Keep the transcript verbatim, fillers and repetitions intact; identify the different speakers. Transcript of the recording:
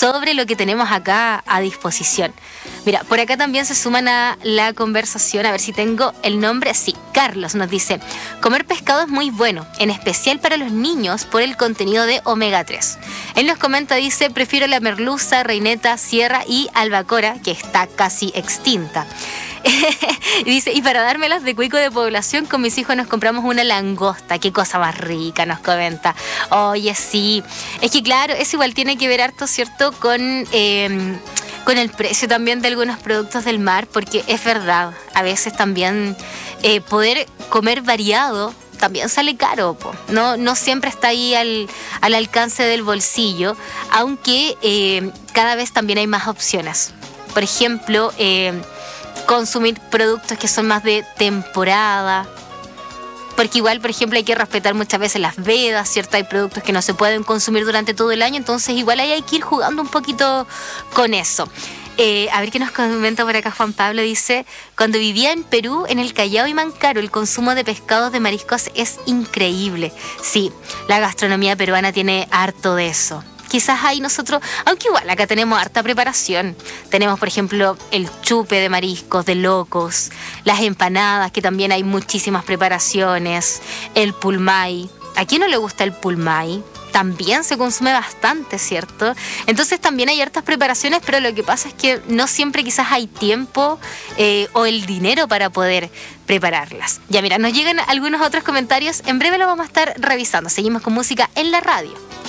Speaker 1: sobre lo que tenemos acá a disposición. Mira, por acá también se suman a la conversación, a ver si tengo el nombre. Sí, Carlos nos dice: comer pescado es muy bueno, en especial para los niños por el contenido de omega tres. Él nos comenta, dice: prefiero la merluza, reineta, sierra y albacora, que está casi extinta. Y dice: y para dármelas de cuico de población, con mis hijos nos compramos una langosta. Qué cosa más rica, nos comenta. Oye, sí. Es que claro, eso igual tiene que ver harto, ¿cierto? Con, eh, con el precio también de algunos productos del mar, porque es verdad, a veces también eh, poder comer variado también sale caro, po. No, no siempre está ahí al, al alcance del bolsillo, aunque eh, cada vez también hay más opciones. Por ejemplo, eh, consumir productos que son más de temporada, porque igual, por ejemplo, hay que respetar muchas veces las vedas, ¿cierto? Hay productos que no se pueden consumir durante todo el año, entonces igual ahí hay que ir jugando un poquito con eso. Eh, a ver qué nos comenta por acá Juan Pablo. Dice: cuando vivía en Perú, en el Callao y Mancaro, el consumo de pescados, de mariscos es increíble. Sí, la gastronomía peruana tiene harto de eso. Quizás ahí nosotros, aunque igual acá tenemos harta preparación. Tenemos, por ejemplo, el chupe de mariscos, de locos, las empanadas, que también hay muchísimas preparaciones, el pulmay. ¿A quién no le gusta el pulmay? También se consume bastante, ¿cierto? Entonces también hay hartas preparaciones, pero lo que pasa es que no siempre quizás hay tiempo eh, o el dinero para poder prepararlas. Ya mira, nos llegan algunos otros comentarios, en breve lo vamos a estar revisando. Seguimos con música en la radio.